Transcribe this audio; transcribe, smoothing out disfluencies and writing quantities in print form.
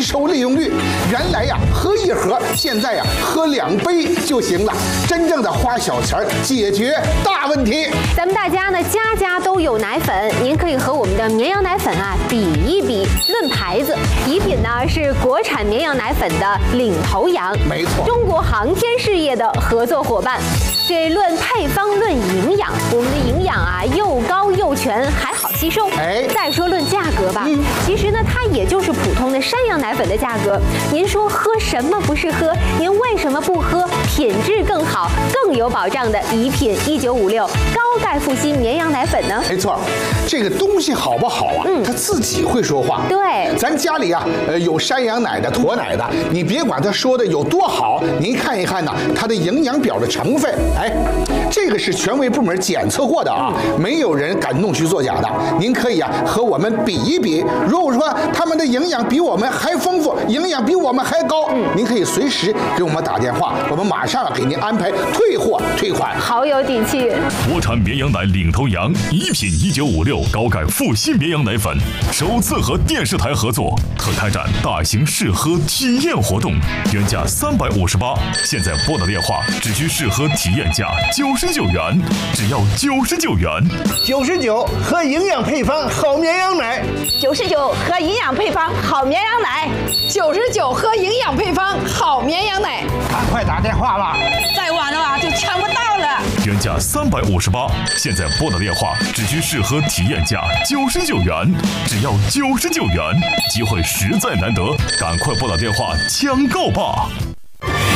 收利用率。原来呀喝一盒，现在呀喝2杯就行了，真正的花小钱解决大问题。 咱们大家呢家家都有奶粉，您可以和我们的绵羊奶粉啊比一比，论牌子，宜品呢是国产绵羊奶粉的领头羊， 没错， 中国航天事业的合作伙伴。这论配方论营养，我们的营养啊又高又全，还好吸收。再说论价格吧，其实呢它也就是普通的山羊奶粉的价格。您说喝什么不是喝？您为什么不喝品质更好、更有保障的宜品1956高钙复吸绵羊奶粉呢？ 没错，这个东西好不好啊？它自己会说话。 对， 咱家里啊，有山羊奶的、驼奶的，你别管它说的有多好，您看一看呢，它的营养表的成分，这个是权威部门检测过的啊，没有人敢弄虚作假的。您可以啊和我们比一比，如果说他们的营养比我们还丰富，营养比我们还高，您可以随时给我们打电话，我们马上给您安排退货退款。 好有底气！ 国产绵羊奶领头羊宜品1956高钙复吸绵羊奶粉首次和电视台合作，特开展大型试喝体验活动，原价358，现在拨打电话只需试喝体验价99元，只要99元。 99喝营养配方好绵羊奶 ，99喝营养配方好绵羊奶，99喝营养配方好绵羊奶。 赶快打电话吧， 再晚了啊就抢不到了。 原价358，现在拨打电话只需试喝体验价99元，只要99元，机会实在难得，赶快拨打电话抢购吧。